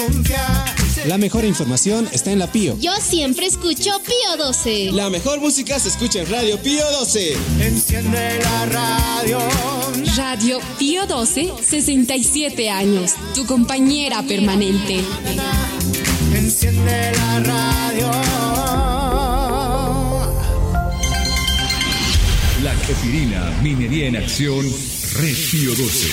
La mejor información está en la Pío. Yo siempre escucho Pío 12. La mejor música se escucha en Radio Pío 12. Enciende la radio. Radio Pío 12, 67 años. Tu compañera permanente. Enciende la radio. La Chepirina, minería en acción, Red Pío 12.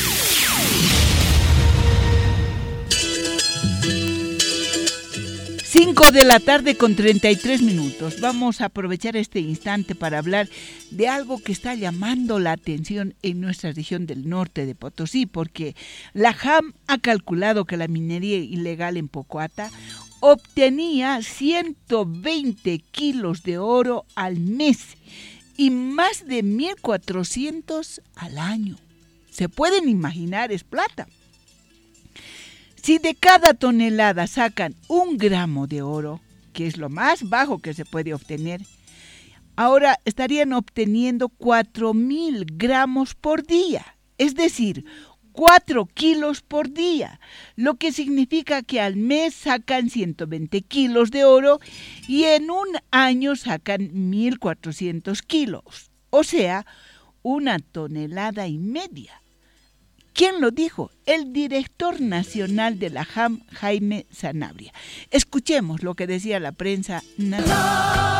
Cinco de la tarde con 33 minutos. Vamos a aprovechar este instante para hablar de algo que está llamando la atención en nuestra región del norte de Potosí, porque la JAM ha calculado que la minería ilegal en Pocoata obtenía 120 kilos de oro al mes y más de 1.400 al año. ¿Se pueden imaginar? Es plata. Si de cada tonelada sacan 1 gramo de oro, que es lo más bajo que se puede obtener, ahora estarían obteniendo 4.000 gramos por día, es decir, 4 kilos por día, lo que significa que al mes sacan 120 kilos de oro y en un año sacan 1.400 kilos, o sea, 1,5 toneladas. ¿Quién lo dijo? El director nacional de la JAM, Jaime Sanabria. Escuchemos lo que decía la prensa nacional.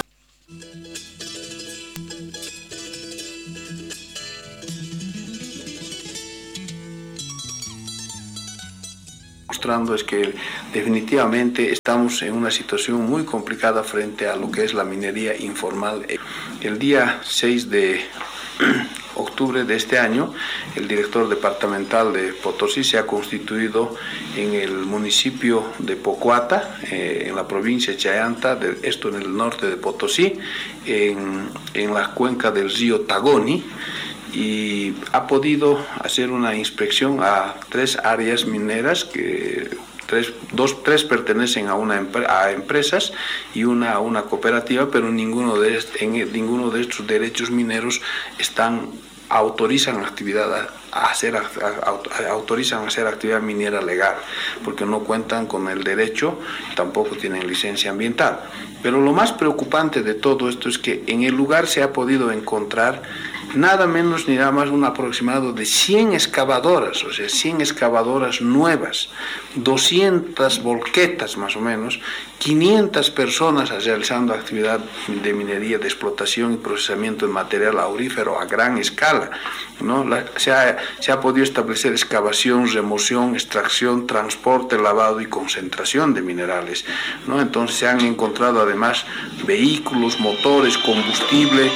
Mostrando es que definitivamente estamos en una situación muy complicada frente a lo que es la minería informal. El día 6 de octubre de este año, el director departamental de Potosí se ha constituido en el municipio de Pocoata, en la provincia de Chayanta, esto en el norte de Potosí, en la cuenca del río Tagoni, y ha podido hacer una inspección a 3 áreas mineras que tres pertenecen a empresas y una a una cooperativa, pero ninguno de estos derechos mineros autorizan hacer actividad minera legal, porque no cuentan con el derecho, tampoco tienen licencia ambiental. Pero lo más preocupante de todo esto es que en el lugar se ha podido encontrar nada menos ni nada más un aproximado de 100 excavadoras, o sea, 100 excavadoras nuevas, 200 volquetas más o menos, 500 personas realizando actividad de minería, de explotación y procesamiento de material aurífero a gran escala, ¿no? Se ha podido establecer excavación, remoción, extracción, transporte, lavado y concentración de minerales, ¿no? Entonces se han encontrado además vehículos, motores, combustible,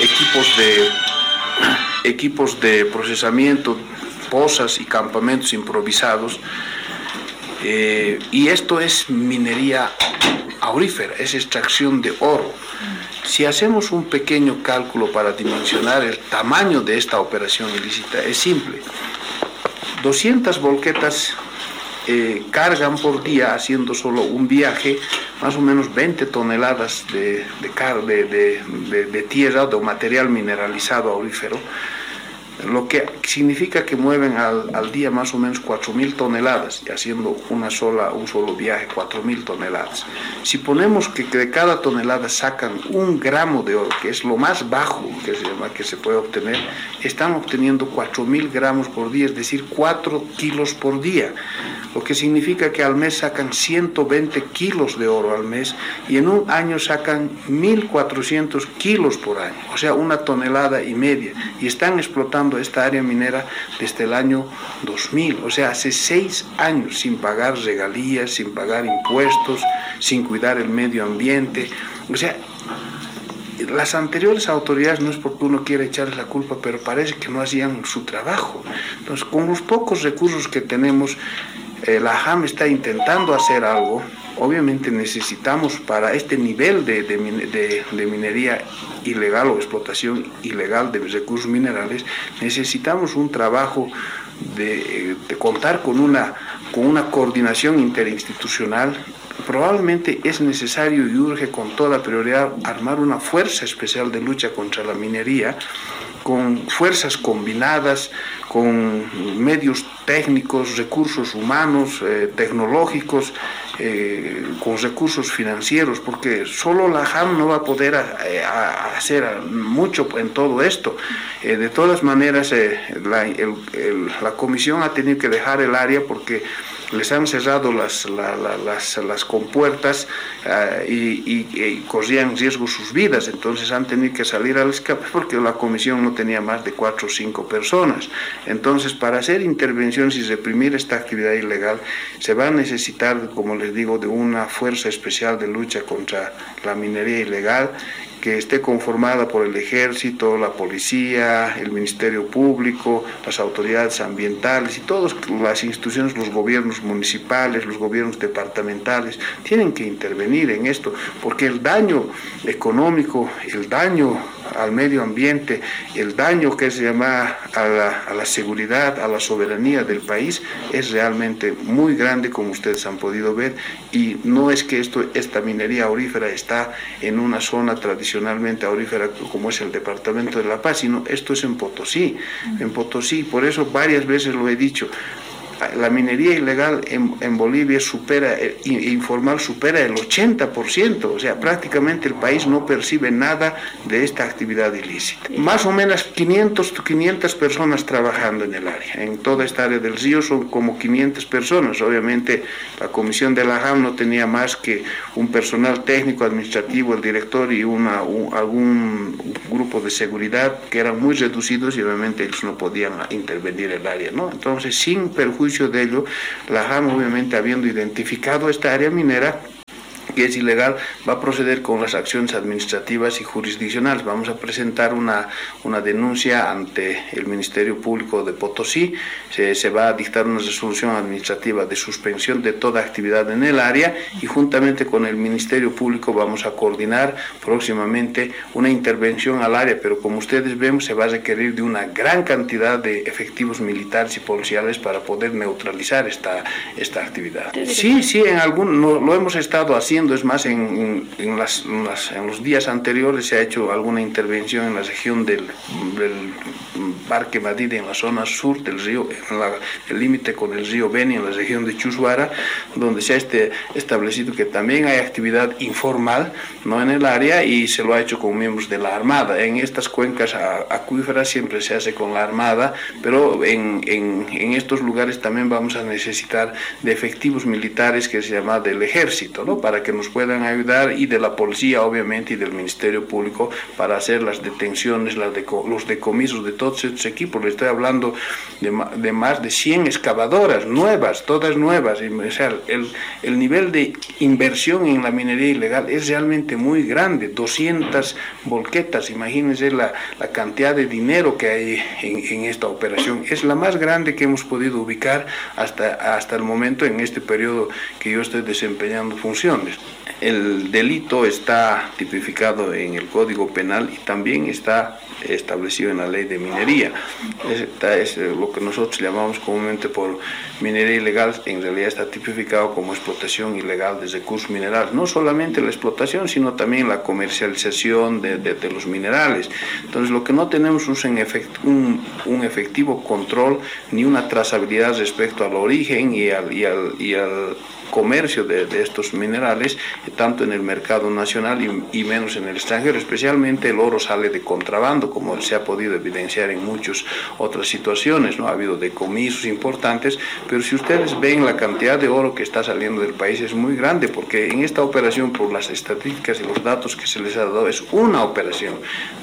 equipos de procesamiento, pozas y campamentos improvisados, y esto es minería aurífera, es extracción de oro. Si hacemos un pequeño cálculo para dimensionar el tamaño de esta operación ilícita, es simple. 200 volquetas cargan por día, haciendo solo un viaje, más o menos 20 toneladas de tierra, de material mineralizado aurífero, lo que significa que mueven al día más o menos 4.000 toneladas, y haciendo un solo viaje, 4.000 toneladas. Si ponemos que de cada tonelada sacan 1 gramo de oro, que es lo más bajo que se puede obtener, están obteniendo 4.000 gramos por día, es decir, 4 kilos por día, lo que significa que al mes sacan 120 kilos de oro al mes, y en un año sacan 1.400 kilos por año, o sea, 1,5 toneladas, y están explotando esta área minera desde el año 2000, o sea, hace 6 años, sin pagar regalías, sin pagar impuestos, sin cuidar el medio ambiente. O sea, las anteriores autoridades, no es porque uno quiera echarles la culpa, pero parece que no hacían su trabajo. Entonces, con los pocos recursos que tenemos, la JAM está intentando hacer algo. Obviamente necesitamos, para este nivel de minería ilegal o explotación ilegal de recursos minerales, necesitamos un trabajo de contar con una coordinación interinstitucional. Probablemente es necesario y urge con toda prioridad armar una fuerza especial de lucha contra la minería, con fuerzas combinadas, con medios técnicos, recursos humanos, tecnológicos, con recursos financieros, porque solo la JAM no va a poder hacer mucho en todo esto. De todas maneras, la comisión ha tenido que dejar el área porque les han cerrado las compuertas y corrían riesgo sus vidas, entonces han tenido que salir al escape porque la comisión no tenía más de 4 o 5 personas. Entonces, para hacer intervenciones y reprimir esta actividad ilegal, se va a necesitar, como les digo, de una fuerza especial de lucha contra la minería ilegal, que esté conformada por el Ejército, la Policía, el Ministerio Público, las autoridades ambientales y todas las instituciones, los gobiernos municipales, los gobiernos departamentales, tienen que intervenir en esto, porque el daño económico, el daño al medio ambiente, el daño que se llama a la seguridad, a la soberanía del país, es realmente muy grande, como ustedes han podido ver, y no es que esta minería aurífera está en una zona tradicionalmente aurífera como es el departamento de La Paz, sino esto es en Potosí, por eso varias veces lo he dicho. La minería ilegal en Bolivia informal supera el 80%, o sea, prácticamente el país no percibe nada de esta actividad ilícita. Más o menos 500 personas trabajando en el área, en toda esta área del río son como 500 personas. Obviamente la comisión de la JAM no tenía más que un personal técnico, administrativo, el director y algún grupo de seguridad que eran muy reducidos y obviamente ellos no podían intervenir en el área, ¿no? Entonces, sin perjuicio de ello, la JAM, obviamente habiendo identificado esta área minera que es ilegal, va a proceder con las acciones administrativas y jurisdiccionales. Vamos a presentar una denuncia ante el Ministerio Público de Potosí, se va a dictar una resolución administrativa de suspensión de toda actividad en el área y juntamente con el Ministerio Público vamos a coordinar próximamente una intervención al área, pero como ustedes ven se va a requerir de una gran cantidad de efectivos militares y policiales para poder neutralizar esta actividad. Sí, lo hemos estado haciendo. Es más, en los días anteriores se ha hecho alguna intervención en la región del Parque Madrid, en la zona sur del río, el límite con el río Beni, en la región de Chushuara, donde se ha establecido que también hay actividad informal, no en el área, y se lo ha hecho con miembros de la Armada. En estas cuencas acuíferas siempre se hace con la Armada, pero en estos lugares también vamos a necesitar de efectivos militares que se llama del Ejército, ¿no? Para que nos puedan ayudar, y de la policía obviamente y del Ministerio Público para hacer las detenciones, los decomisos de todos estos equipos. Le estoy hablando de más de 100 excavadoras nuevas, todas nuevas. O sea, el nivel de inversión en la minería ilegal es realmente muy grande, 200 volquetas, imagínense la cantidad de dinero que hay en esta operación. Es la más grande que hemos podido ubicar hasta el momento en este periodo que yo estoy desempeñando funciones. El delito está tipificado en el Código Penal y también está establecido en la ley de minería. Es lo que nosotros llamamos comúnmente por minería ilegal, en realidad está tipificado como explotación ilegal de recursos minerales. No solamente la explotación, sino también la comercialización de los minerales. Entonces, lo que no tenemos es un efectivo control ni una trazabilidad respecto al origen y al comercio de estos minerales, tanto en el mercado nacional y menos en el extranjero. Especialmente el oro sale de contrabando, como se ha podido evidenciar en muchas otras situaciones, ¿no? Ha habido decomisos importantes, pero si ustedes ven la cantidad de oro que está saliendo del país es muy grande, porque en esta operación, por las estadísticas y los datos que se les ha dado, es una operación.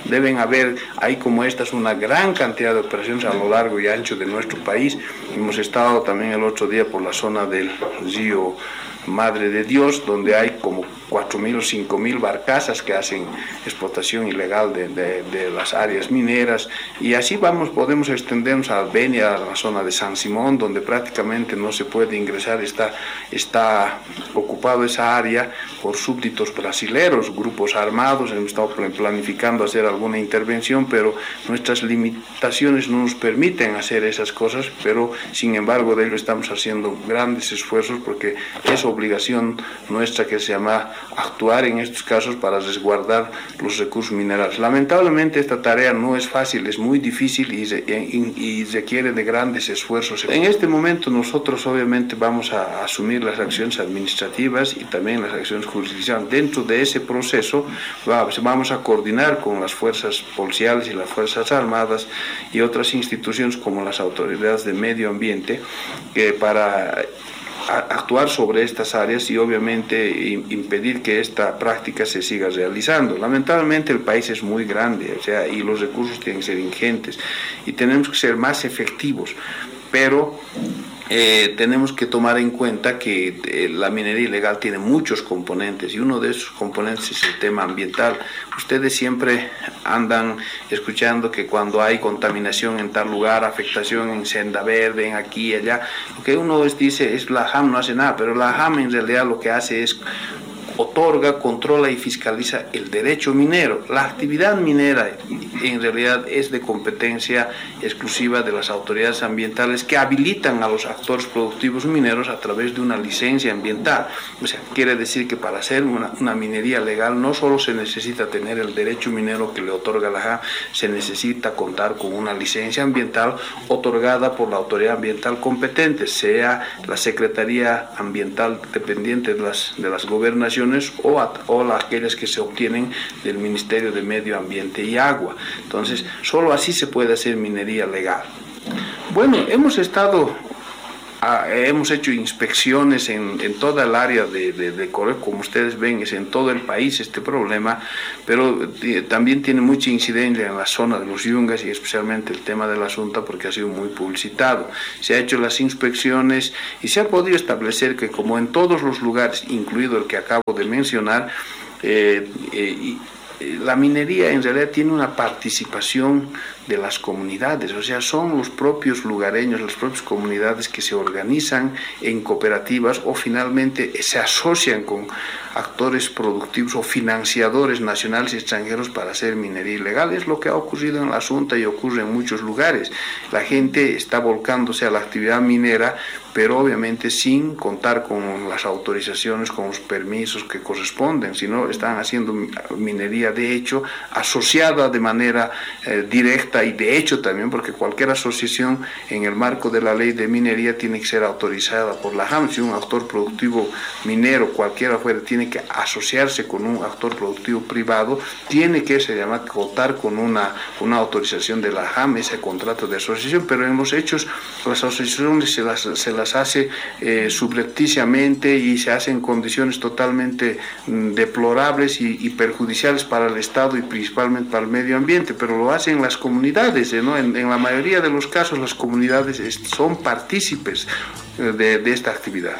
Hay como estas una gran cantidad de operaciones a lo largo y ancho de nuestro país. Hemos estado también el otro día por la zona del río Madre de Dios, donde hay como 4.000 o 5.000 barcazas que hacen explotación ilegal de las áreas mineras, y así podemos extendernos a Beni, a la zona de San Simón, donde prácticamente no se puede ingresar, está ocupado esa área por súbditos brasileros, grupos armados. Hemos estado planificando hacer alguna intervención, pero nuestras limitaciones no nos permiten hacer esas cosas, pero sin embargo de ello estamos haciendo grandes esfuerzos, porque es obligación nuestra, que se llama actuar en estos casos para resguardar los recursos minerales. Lamentablemente esta tarea no es fácil, es muy difícil y requiere de grandes esfuerzos. En este momento nosotros obviamente vamos a asumir las acciones administrativas y también las acciones jurisdiccionales. Dentro de ese proceso vamos a coordinar con las fuerzas policiales y las fuerzas armadas y otras instituciones como las autoridades de medio ambiente para actuar sobre estas áreas y obviamente impedir que esta práctica se siga realizando. Lamentablemente el país es muy grande, y los recursos tienen que ser ingentes y tenemos que ser más efectivos, pero tenemos que tomar en cuenta que la minería ilegal tiene muchos componentes y uno de esos componentes es el tema ambiental. Ustedes siempre andan escuchando que cuando hay contaminación en tal lugar, afectación en Senda Verde, en aquí y allá, lo que uno dice es la JAM no hace nada, pero la JAM en realidad lo que hace es otorga, controla y fiscaliza el derecho minero. La actividad minera en realidad es de competencia exclusiva de las autoridades ambientales que habilitan a los actores productivos mineros a través de una licencia ambiental. O sea, quiere decir que para hacer una minería legal no solo se necesita tener el derecho minero que le otorga la JAM, se necesita contar con una licencia ambiental otorgada por la autoridad ambiental competente, sea la Secretaría Ambiental dependiente de las gobernaciones o aquellas que se obtienen del Ministerio de Medio Ambiente y Agua. Entonces, solo así se puede hacer minería legal. Bueno, hemos hecho inspecciones en toda el área de Corea, como ustedes ven, es en todo el país este problema, pero también tiene mucha incidencia en la zona de los Yungas y especialmente el tema de la Asunta porque ha sido muy publicitado. Se ha hecho las inspecciones y se ha podido establecer que como en todos los lugares, incluido el que acabo de mencionar, la minería en realidad tiene una participación de las comunidades, o sea, son los propios lugareños, las propias comunidades que se organizan en cooperativas o finalmente se asocian con actores productivos o financiadores nacionales y extranjeros para hacer minería ilegal. Es lo que ha ocurrido en la Asunta y ocurre en muchos lugares. La gente está volcándose a la actividad minera, pero obviamente sin contar con las autorizaciones, con los permisos que corresponden, sino están haciendo minería de hecho, asociada de manera directa y de hecho también, porque cualquier asociación en el marco de la ley de minería tiene que ser autorizada por la JAM. Si un actor productivo minero, cualquiera fuera, tiene que asociarse con un actor productivo privado, tiene que contar con una autorización de la JAM, ese contrato de asociación, pero en los hechos las asociaciones se las hace subrepticiamente y se hace en condiciones totalmente deplorables y perjudiciales para el Estado y principalmente para el medio ambiente, pero lo hacen las comunidades, ¿no? En la mayoría de los casos las comunidades son partícipes de esta actividad.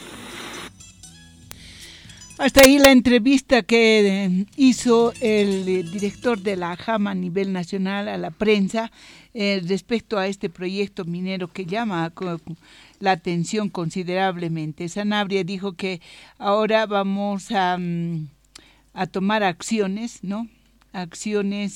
Hasta ahí la entrevista que hizo el director de la JAM a nivel nacional a la prensa respecto a este proyecto minero que llama la atención considerablemente. Sanabria dijo que ahora vamos a tomar acciones, ¿no? Acciones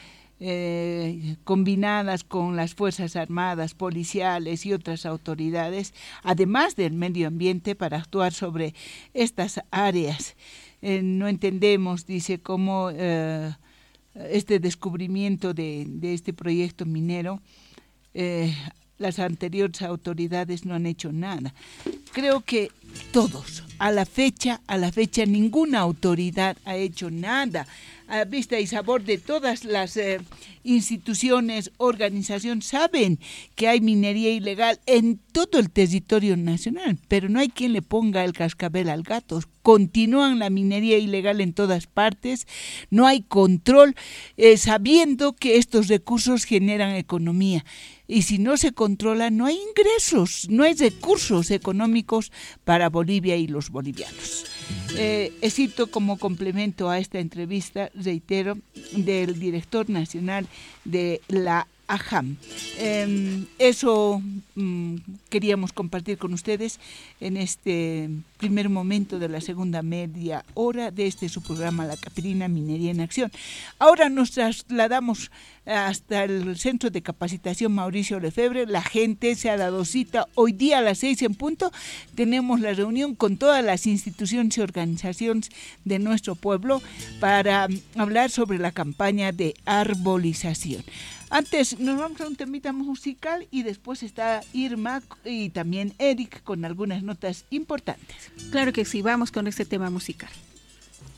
combinadas con las Fuerzas Armadas, policiales y otras autoridades, además del medio ambiente, para actuar sobre estas áreas. No entendemos, dice, cómo este descubrimiento de este proyecto minero, las anteriores autoridades no han hecho nada. Creo que todos, a la fecha, ninguna autoridad ha hecho nada. A vista y sabor de todas las instituciones, organizaciones, saben que hay minería ilegal en todo el territorio nacional, pero no hay quien le ponga el cascabel al gato. Continúan la minería ilegal en todas partes, no hay control, sabiendo que estos recursos generan economía. Y si no se controla, no hay ingresos, no hay recursos económicos para Bolivia y los bolivianos. Cito como complemento a esta entrevista, reitero, del director nacional de la AJAM. Eso queríamos compartir con ustedes en este primer momento de la segunda media hora de su programa La Caprina Minería en Acción. Ahora nos trasladamos hasta el Centro de Capacitación Mauricio Lefebvre. La gente se ha dado cita hoy día a las 6 en punto. Tenemos la reunión con todas las instituciones y organizaciones de nuestro pueblo para hablar sobre la campaña de arbolización. Antes nos vamos a un temita musical y después está Irma y también Eric con algunas notas importantes. Claro que sí, vamos con este tema musical.